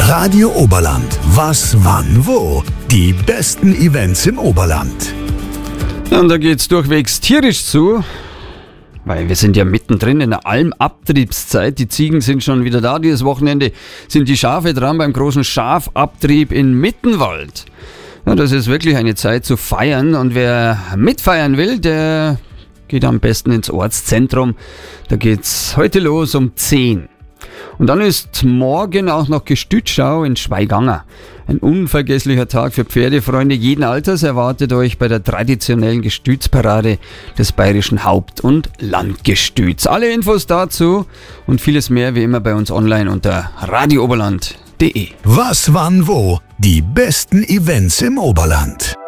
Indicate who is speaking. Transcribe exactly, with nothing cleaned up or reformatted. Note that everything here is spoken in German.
Speaker 1: Radio Oberland. Was, wann, wo? Die besten Events im Oberland.
Speaker 2: Und da geht's durchwegs tierisch zu, weil wir sind ja mittendrin in der Almabtriebszeit. Die Ziegen sind schon wieder da. Dieses Wochenende sind die Schafe dran beim großen Schafabtrieb in Mittenwald. Ja, das ist wirklich eine Zeit zu feiern, und wer mitfeiern will, der geht am besten ins Ortszentrum. Da geht's heute los um zehn. Und dann ist morgen auch noch Gestützschau in Schweiganger. Ein unvergesslicher Tag für Pferdefreunde jeden Alters erwartet euch bei der traditionellen Gestützparade des bayerischen Haupt- und Landgestüts. Alle Infos dazu und vieles mehr wie immer bei uns online unter radio oberland punkt de.
Speaker 1: Was, wann, wo? Die besten Events im Oberland.